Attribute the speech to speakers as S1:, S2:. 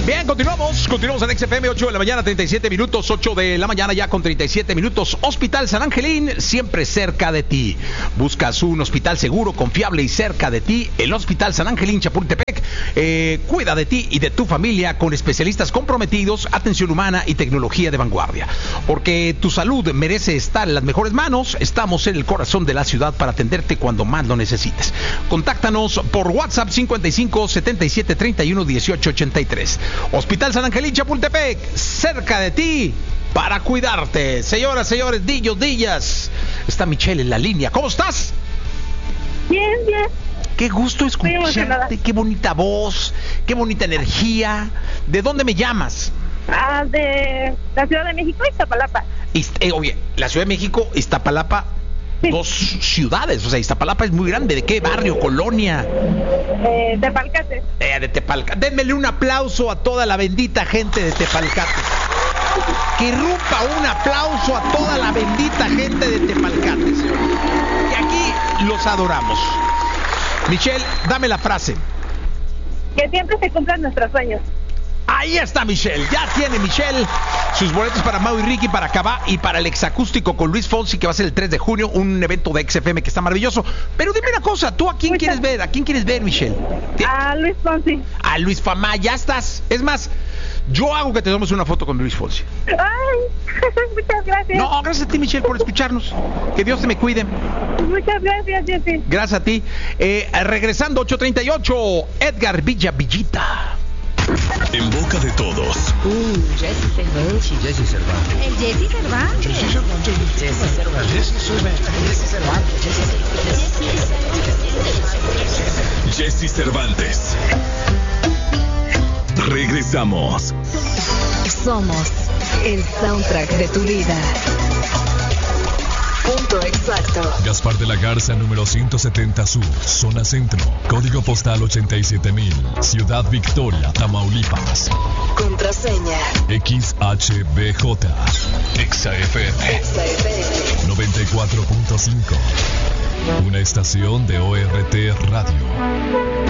S1: Bien, continuamos en XFM, 8 de la mañana, 37 minutos, 8 de la mañana ya con 37 minutos. Hospital San Angelín, siempre cerca de ti. Buscas un hospital seguro, confiable y cerca de ti. El Hospital San Angelín Chapultepec cuida de ti y de tu familia con especialistas comprometidos, atención humana y tecnología de vanguardia. Porque tu salud merece estar en las mejores manos. Estamos en el corazón de la ciudad para atenderte cuando más lo necesites. Contáctanos por WhatsApp 55 77 31 18 83. Hospital San Angelín Chapultepec, cerca de ti para cuidarte. Señoras, señores, dillas, está Michelle en la línea. ¿Cómo estás?
S2: Bien.
S1: Qué gusto escucharte, qué bonita voz, qué bonita energía. ¿De dónde me llamas?
S2: De la Ciudad de México, Iztapalapa.
S1: Oye, la Ciudad de México, Iztapalapa, sí. Dos ciudades, o sea, Iztapalapa es muy grande. ¿De qué barrio, colonia?
S2: Tepalcate.
S1: De Tepalcate. Démele un aplauso a toda la bendita gente de Tepalcate. Que irrumpa un aplauso a toda la bendita gente de Tepalcate, señor. Y aquí los adoramos. Michelle, dame la frase.
S2: Que siempre se cumplan nuestros sueños.
S1: Ahí está Michelle, ya tiene Michelle sus boletos para Mau y Ricky, para Cabá y para el exacústico con Luis Fonsi, que va a ser el 3 de junio, un evento de XFM que está maravilloso. Pero dime una cosa, ¿tú a quién quieres ver? ¿A quién quieres ver, Michelle?
S2: A Luis Fonsi.
S1: A Luis Famá, ya estás. Es más, yo hago que te tomes una foto con Luis Fonsi.
S2: Ay, muchas gracias.
S1: No, gracias a ti, Michelle, por escucharnos. Que Dios te me cuide.
S2: Muchas gracias, Jessy.
S1: Gracias a ti. Regresando, 8:38, Edgar Villita.
S3: En boca de todos.
S4: Jessy Cervantes.
S5: Jessy Cervantes.
S4: El Jessy Cervantes.
S5: Jessy Cervantes. Jessy Cervantes.
S3: Jessy Cervantes. Regresamos.
S4: Somos el soundtrack de tu vida. Punto exacto.
S3: Gaspar de la Garza, número 170 Sur, zona centro. Código postal 87,000. Ciudad Victoria, Tamaulipas.
S4: Contraseña.
S3: XHBJ. XFM. 94.5. Una estación de ORT Radio.